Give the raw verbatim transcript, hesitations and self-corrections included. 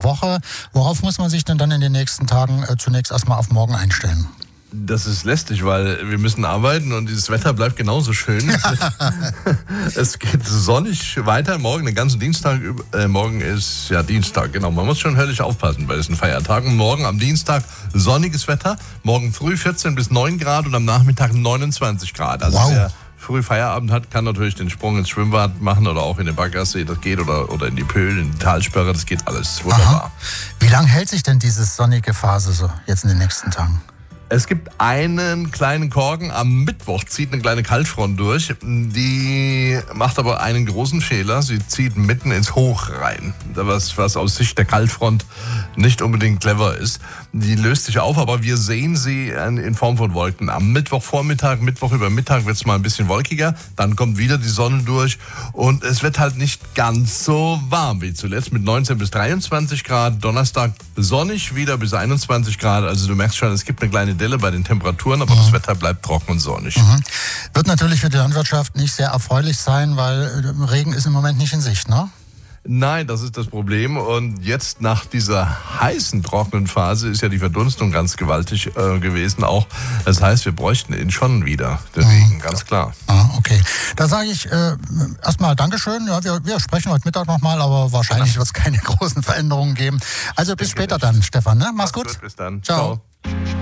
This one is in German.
Woche. Worauf muss man sich denn dann in den nächsten Tagen äh, zunächst erstmal auf morgen einstellen? Das ist lästig, weil wir müssen arbeiten und dieses Wetter bleibt genauso schön. Es geht sonnig weiter, morgen den ganzen Dienstag. Äh, morgen ist ja Dienstag, genau. Man muss schon höllisch aufpassen, weil es ein Feiertag. Und morgen am Dienstag sonniges Wetter. Morgen früh vierzehn bis neun Grad und am Nachmittag neunundzwanzig Grad. Also wow. wer früh Feierabend hat, kann natürlich den Sprung ins Schwimmbad machen oder auch in den Baggersee, das geht, oder, oder in die Pöhl, in die Talsperre, das geht alles wunderbar. Aha. Wie lange hält sich denn diese sonnige Phase so jetzt in den nächsten Tagen? Es gibt einen kleinen Korken, am Mittwoch zieht eine kleine Kaltfront durch, die macht aber einen großen Fehler, sie zieht mitten ins Hoch rein, was, was aus Sicht der Kaltfront nicht unbedingt clever ist. Die löst sich auf, aber wir sehen sie in Form von Wolken. Am Mittwochvormittag, Mittwoch über Mittag wird es mal ein bisschen wolkiger, dann kommt wieder die Sonne durch und es wird halt nicht ganz so warm wie zuletzt mit neunzehn bis dreiundzwanzig Grad, Donnerstag sonnig wieder bis einundzwanzig Grad, also du merkst schon, es gibt eine kleine Delle bei den Temperaturen, aber mhm. das Wetter bleibt trocken und sonnig. Mhm. Wird natürlich für die Landwirtschaft nicht sehr erfreulich sein, weil Regen ist im Moment nicht in Sicht, ne? Nein, das ist das Problem. Und jetzt nach dieser heißen, trockenen Phase ist ja die Verdunstung ganz gewaltig äh, gewesen auch. Das heißt, wir bräuchten ihn schon wieder, den mhm. Regen, ganz klar. Ah, okay. Da sage ich äh, erstmal Dankeschön. Ja, wir, wir sprechen heute Mittag nochmal, aber wahrscheinlich wird es keine großen Veränderungen geben. Also bis später dann, Stefan. Ne? Mach's gut. gut. Bis dann. Ciao. Ciao.